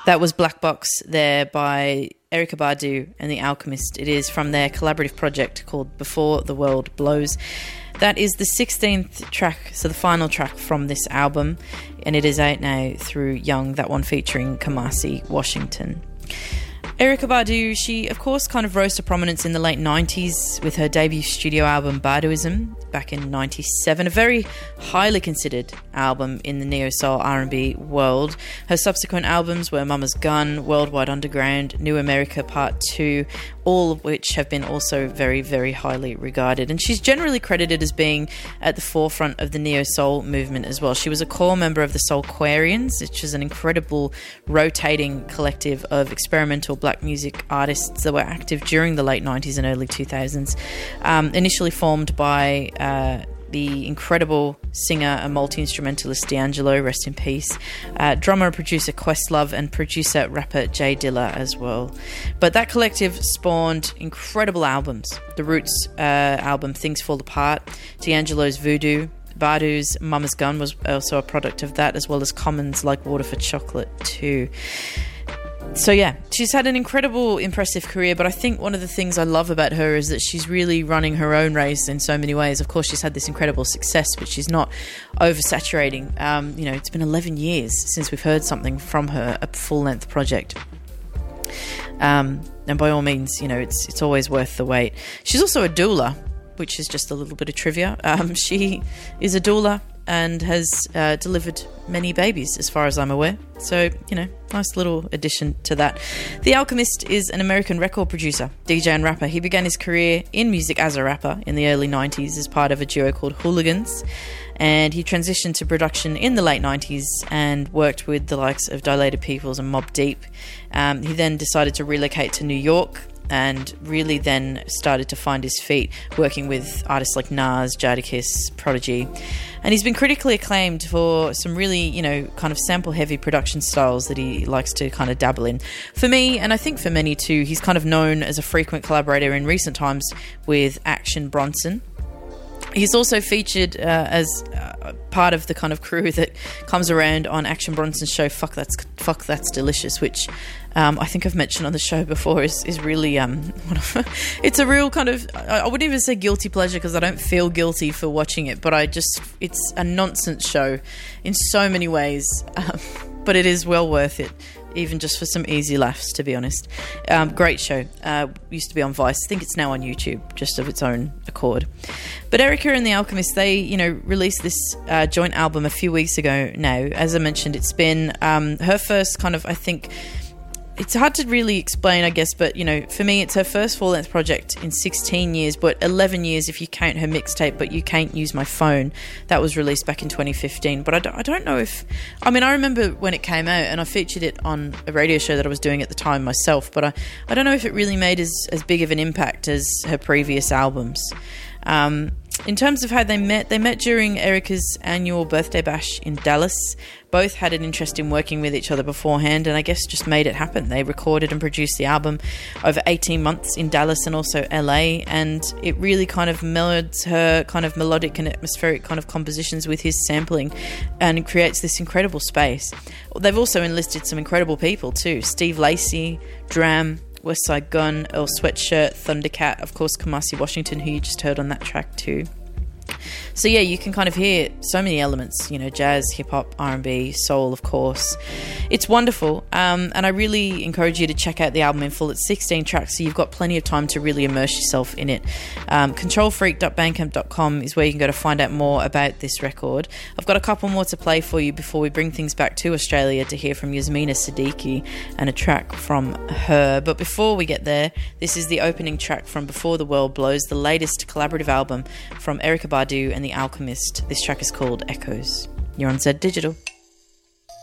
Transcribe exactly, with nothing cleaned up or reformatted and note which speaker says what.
Speaker 1: That was Black Box there by Erykah Badu and The Alchemist. It is from their collaborative project called Before the World Blows. That is the sixteenth track, so the final track from this album, and it is out now through Young, that one featuring Kamasi Washington. Erykah Badu, she of course kind of rose to prominence in the late nineties with her debut studio album Baduism back in ninety-seven, a very highly considered album in the neo-soul R and B world. Her subsequent albums were Mama's Gun, Worldwide Underground, New America Part two, all of which have been also very, very highly regarded. And she's generally credited as being at the forefront of the neo-soul movement as well. She was a core member of the Soulquarians, which is an incredible rotating collective of experimental black music artists that were active during the late nineties and early two thousands. Um, initially formed by uh, the incredible singer and multi-instrumentalist D'Angelo, rest in peace, uh, drummer and producer Questlove, and producer rapper Jay Dilla as well. But that collective spawned incredible albums. The Roots uh, album Things Fall Apart, D'Angelo's Voodoo, Badu's Mama's Gun was also a product of that, as well as Common's Like Water for Chocolate too. So yeah, she's had an incredible, impressive career, but I think one of the things I love about her is that she's really running her own race in so many ways. Of course, she's had this incredible success, but she's not oversaturating. Um, you know, it's been eleven years since we've heard something from her, a full-length project. Um, and by all means, you know, it's it's always worth the wait. She's also a doula, which is just a little bit of trivia. Um, she is a doula and has uh, delivered many babies, as far as I'm aware. So, you know, nice little addition to that. The Alchemist is an American record producer, D J and rapper. He began his career in music as a rapper in the early nineties as part of a duo called Hooligans, and he transitioned to production in the late nineties and worked with the likes of Dilated Peoples and Mobb Deep. Um, he then decided to relocate to New York and really then started to find his feet working with artists like Nas, Jadakiss, Prodigy. And he's been critically acclaimed for some really, you know, kind of sample-heavy production styles that he likes to kind of dabble in. For me, and I think for many too, he's kind of known as a frequent collaborator in recent times with Action Bronson. He's also featured uh, as uh, part of the kind of crew that comes around on Action Bronson's show Fuck That's Fuck That's Delicious, which um, I think I've mentioned on the show before is, is really, um, it's a real kind of, I wouldn't even say guilty pleasure because I don't feel guilty for watching it, but I just, it's a nonsense show in so many ways, um, but it is well worth it. Even just for some easy laughs, to be honest. Um, great show. Uh, used to be on Vice. I think it's now on YouTube, just of its own accord. But Erykah and The Alchemist, they, you know, released this uh, joint album a few weeks ago now. As I mentioned, it's been um, her first kind of, I think, it's hard to really explain, I guess, but, you know, for me, it's her first full-length project in sixteen years, but eleven years if you count her mixtape, But You Can't Use My Phone. That was released back in twenty fifteen. But I don't, I don't know if... I mean, I remember when it came out, and I featured it on a radio show that I was doing at the time myself, but I, I don't know if it really made as, as big of an impact as her previous albums. Um... In terms of how they met, they met during Erykah's annual birthday bash in Dallas. Both had an interest in working with each other beforehand, and I guess just made it happen. They recorded and produced the album over eighteen months in Dallas and also L A, and it really kind of melds her kind of melodic and atmospheric kind of compositions with his sampling, and it creates this incredible space. They've also enlisted some incredible people too. Steve Lacy, Dram, Westside Gun, Earl Sweatshirt, Thundercat, of course Kamasi Washington, who you just heard on that track too. So yeah, you can kind of hear so many elements, you know, jazz, hip-hop, R and B, soul, of course. It's wonderful, um, and I really encourage you to check out the album in full. It's sixteen tracks, so you've got plenty of time to really immerse yourself in it. Um, control freak dot bandcamp dot com is where you can go to find out more about this record. I've got a couple more to play for you before we bring things back to Australia to hear from Yasmina Siddiqui and a track from her. But before we get there, this is the opening track from Before the World Blows, the latest collaborative album from Erykah Badu and The Alchemist. This track is called Echoes. You're on Z Digital.